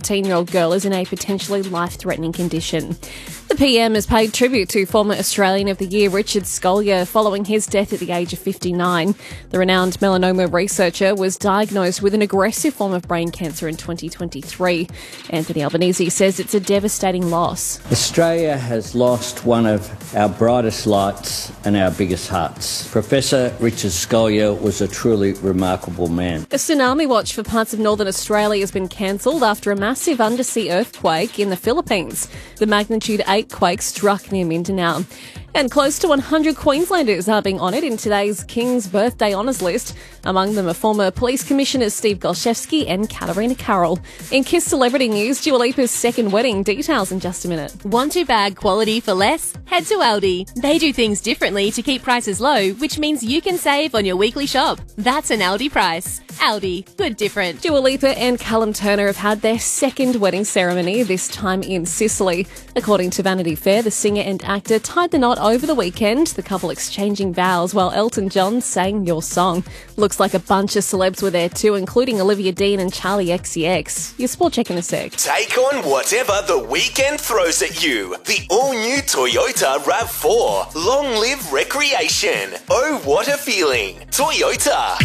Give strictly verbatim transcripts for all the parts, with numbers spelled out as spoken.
fourteen-year-old girl is in a potentially life-threatening condition. The P M has paid tribute to former Australian of the Year Richard Scolyer following his death at the age of fifty-nine. The renowned melanoma researcher was diagnosed with an aggressive form of brain cancer in twenty twenty-three. Anthony Albanese says it's a devastating loss. Australia has lost one of our brightest lights and our biggest hearts. Professor Richard Scolyer was a truly remarkable man. A tsunami watch for parts of northern Australia has been cancelled after a massive undersea earthquake in the Philippines. The magnitude eight quake struck near Mindanao. And close to one hundred Queenslanders are being honoured in today's King's Birthday Honours list. Among them are former police commissioners Steve Golszewski and Katarina Carroll. In Kiss Celebrity News, Dua Lipa's second wedding. Details in just a minute. Want to bag quality for less? Head to Aldi. They do things differently to keep prices low, which means you can save on your weekly shop. That's an Aldi price. Aldi, good different. Dua Lipa and Callum Turner have had their second wedding ceremony, this time in Sicily. According to Vanity Fair, the singer and actor tied the knot over the weekend, the couple exchanging vows while Elton John sang Your Song. Looks like a bunch of celebs were there too, including Olivia Dean and Charlie X C X. Your sport check in a sec. Take on whatever the weekend throws at you. The all-new Toyota RAV four. Long live recreation. Oh, what a feeling. Toyota.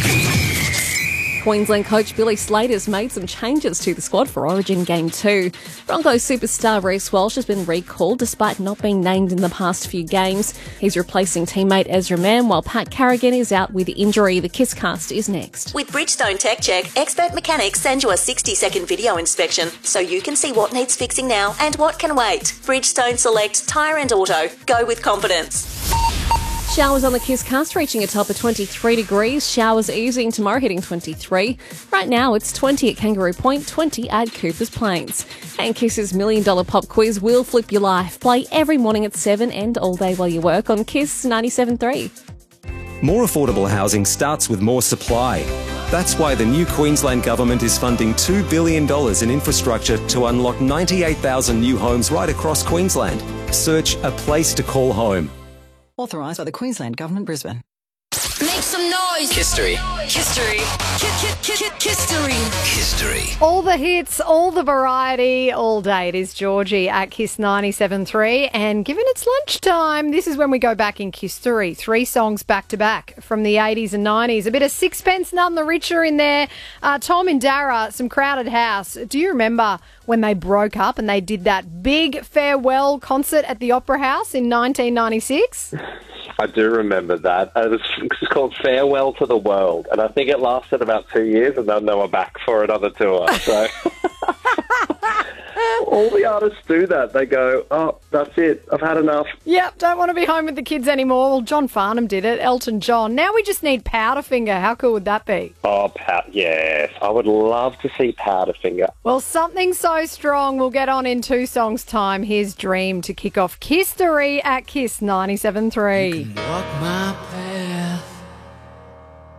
Queensland coach Billy Slater's made some changes to the squad for Origin Game two. Broncos superstar Reece Walsh has been recalled despite not being named in the past few games. He's replacing teammate Ezra Mann while Pat Carrigan is out with injury. The Kisscast is next. With Bridgestone Tech Check, expert mechanics send you a sixty-second video inspection so you can see what needs fixing now and what can wait. Bridgestone Select Tyre and Auto. Go with confidence. Showers on the Kisscast reaching a top of twenty-three degrees. Showers easing tomorrow, hitting twenty-three. Right now it's twenty at Kangaroo Point, twenty at Coopers Plains. And Kiss's Million Dollar Pop Quiz will flip your life. Play every morning at seven and all day while you work on Kiss ninety-seven point three. More affordable housing starts with more supply. That's why the new Queensland Government is funding two billion dollars in infrastructure to unlock ninety-eight thousand new homes right across Queensland. Search A Place to Call Home. Authorised by the Queensland Government, Brisbane. Make some noise. History. History. History. History. All the hits, all the variety, all day. It is Georgie at Kiss ninety-seven point three. And given it's lunchtime, this is when we go back in history. Three songs back to back from the eighties and nineties. A bit of Sixpence None the Richer in there. Uh, Tom and Dara, Some Crowded House. Do you remember when they broke up and they did that big farewell concert at the Opera House in nineteen ninety-six? I do remember that. It was, it was called Farewell to the World, and I think it lasted about two years, and then they were back for another tour. So all the artists do that. They go, oh, that's it. I've had enough. Yep, don't want to be home with the kids anymore. Well, John Farnham did it, Elton John. Now we just need Powderfinger. How cool would that be? Oh, Pow- yes. I would love to see Powderfinger. Well, something so strong. We'll get on in two songs' time. Here's Dream to kick off Kisstory at Kiss ninety-seven point three. Walk my